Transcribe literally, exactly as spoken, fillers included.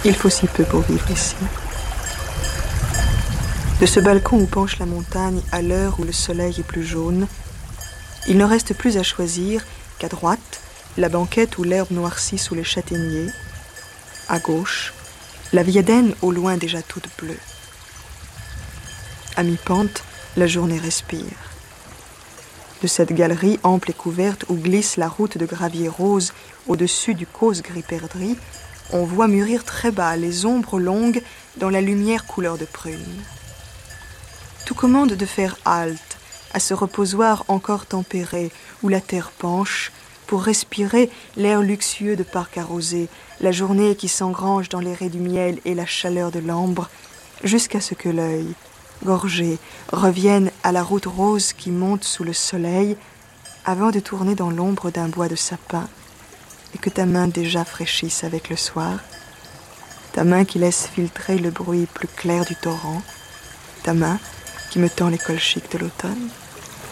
Il faut si peu pour vivre ici. De ce balcon où penche la montagne à l'heure où le soleil est plus jaune, il ne reste plus à choisir qu'à droite, la banquette où l'herbe noircit sous les châtaigniers, à gauche, la Viadaine au loin déjà toute bleue. À mi-pente, la journée respire. De cette galerie ample et couverte où glisse la route de gravier rose au-dessus du cause gris perdrix, on voit mûrir très bas les ombres longues dans la lumière couleur de prune. Tout commande de faire halte à ce reposoir encore tempéré où la terre penche pour respirer l'air luxueux de parcs arrosés, la journée qui s'engrange dans les raies du miel et la chaleur de l'ambre, jusqu'à ce que l'œil, gorgé, revienne à la route rose qui monte sous le soleil avant de tourner dans l'ombre d'un bois de sapin et que ta main déjà fraîchisse avec le soir, ta main qui laisse filtrer le bruit plus clair du torrent, ta main qui me tend les colchiques de l'automne.